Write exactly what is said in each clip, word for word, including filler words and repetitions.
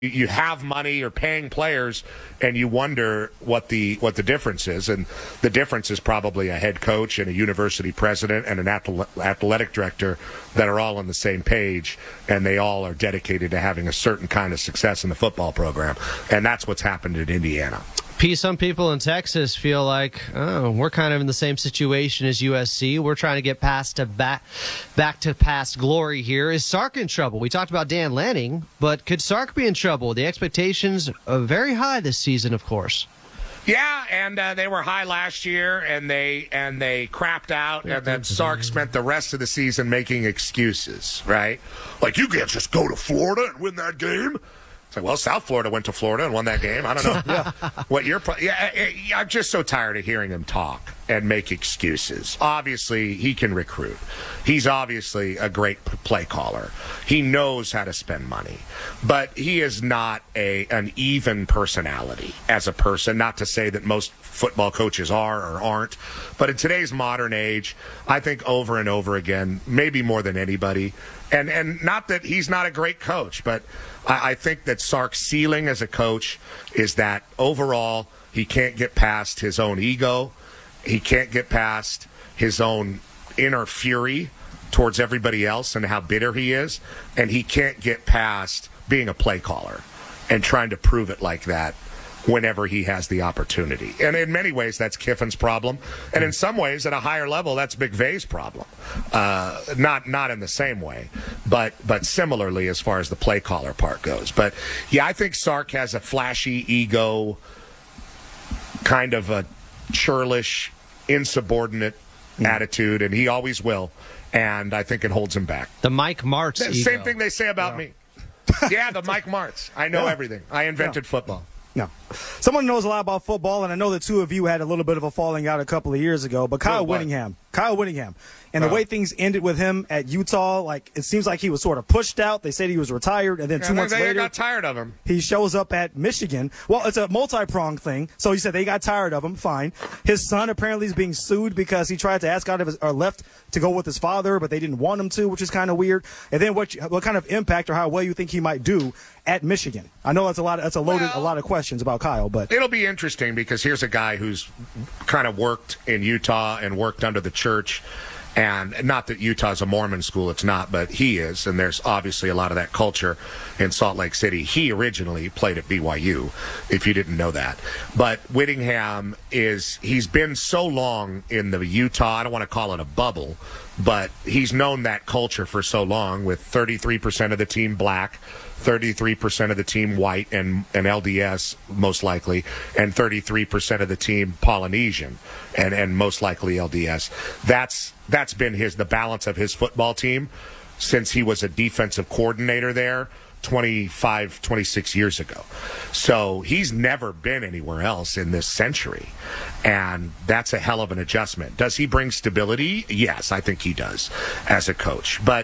you have money, you're paying players, and you wonder what the what the difference is. And the difference is probably a head coach and a university president and an athletic director that are all on the same page, and they all are dedicated to having a certain kind of success in the football program. And that's what's happened in Indiana. P, some people in Texas feel like, oh, we're kind of in the same situation as U S C. We're trying to get past to back, back to past glory here. Is Sark in trouble? We talked about Dan Lanning, but could Sark be in trouble? The expectations are very high this season, of course. Yeah, and uh, they were high last year, and they and they crapped out, and then Sark spent the rest of the season making excuses, right? Like, you can't just go to Florida and win that game. It's like, well, South Florida went to Florida and won that game. I don't know yeah. what you're. Pro- yeah, I'm just so tired of hearing him talk and make excuses. Obviously, he can recruit. He's obviously a great play caller. He knows how to spend money, but he is not a an even personality as a person. Not to say that most football coaches are or aren't, but in today's modern age, I think over and over again, maybe more than anybody, and and not that he's not a great coach, but I, I think that Sark's ceiling as a coach is that overall he can't get past his own ego, he can't get past his own inner fury towards everybody else and how bitter he is, and he can't get past being a play caller and trying to prove it like that whenever he has the opportunity. And in many ways, that's Kiffin's problem. And in some ways, at a higher level, that's McVay's problem. Uh, not not in the same way, but but similarly as far as the play caller part goes. But, yeah, I think Sark has a flashy ego, kind of a churlish, insubordinate mm. attitude, and he always will. And I think it holds him back. The Mike Martz Same ego. thing they say about yeah. me. Yeah, the Mike Martz. I know yeah. everything. I invented yeah. football. No. Someone knows a lot about football, and I know the two of you had a little bit of a falling out a couple of years ago, but Kyle Whittingham. Kyle Whittingham. And the way things ended with him at Utah, like, it seems like he was sort of pushed out. They said he was retired, and then yeah, two months they later, got tired of him. He shows up at Michigan. Well, it's a multi-pronged thing. So he said they got tired of him. Fine. His son apparently is being sued because he tried to ask out of his, or left to go with his father, but they didn't want him to, which is kind of weird. And then what? What kind of impact or how well you think he might do at Michigan? I know that's a lot. Of, that's a loaded, well, a lot of questions about Kyle, but it'll be interesting because here's a guy who's kind of worked in Utah and worked under the church. And not that Utah's a Mormon school, it's not, but he is, and there's obviously a lot of that culture in Salt Lake City. He originally played at B Y U, if you didn't know that. But Whittingham is, he's been so long in the Utah, I don't want to call it a bubble, but he's known that culture for so long with thirty-three percent of the team black, thirty-three percent of the team white and, and L D S most likely, and thirty-three percent of the team Polynesian and, and most likely L D S. That's that's been his the balance of his football team since he was a defensive coordinator there twenty-five, twenty-six years ago. So he's never been anywhere else in this century. And that's a hell of an adjustment. Does he bring stability? Yes, I think he does as a coach. But,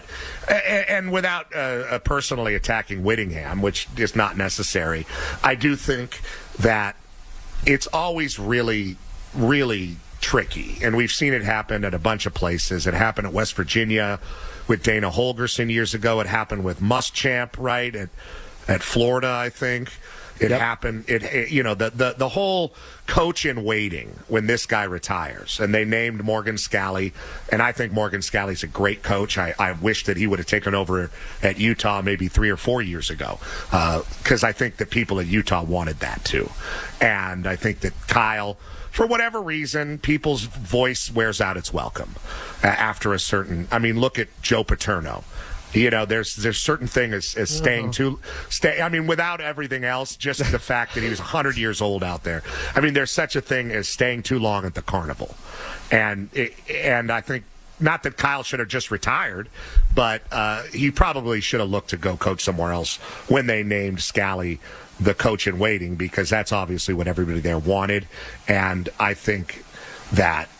and without uh, personally attacking Whittingham, which is not necessary, I do think that it's always really, really tricky. And we've seen it happen at a bunch of places. It happened at West Virginia with Dana Holgorsen years ago. It happened with Muschamp, right, at at Florida, I think. It yep. happened. It, it you know the, the the whole coach in waiting when this guy retires, and they named Morgan Scalley, and I think Morgan Scalley's a great coach. I, I wish that he would have taken over at Utah maybe three or four years ago, because uh, I think that people at Utah wanted that too, and I think that Kyle, for whatever reason, people's voice wears out its welcome uh, after a certain. I mean, look at Joe Paterno. You know, there's there's certain thing as, as staying too. Stay. I mean, without everything else, just the fact that he was one hundred years old out there. I mean, there's such a thing as staying too long at the carnival, and it, and I think. Not that Kyle should have just retired, but uh, he probably should have looked to go coach somewhere else when they named Scalley the coach in waiting, because that's obviously what everybody there wanted. And I think that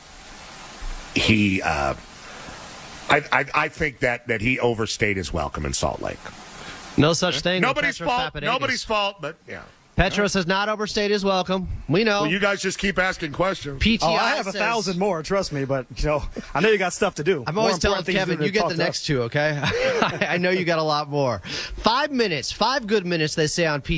he, uh, I, I, I think that, that he overstayed his welcome in Salt Lake. No such thing. Nobody's fault. Nobody's fault, but yeah. Petros has not overstayed his welcome. We know. Well, you guys just keep asking questions. P T I Oh, I have a says- thousand more. Trust me, but you know, I know you got stuff to do. I'm More always telling important things Kevin, than to you get talk the to next us. two, okay? I know you got a lot more. Five minutes, five good minutes, they say on P T.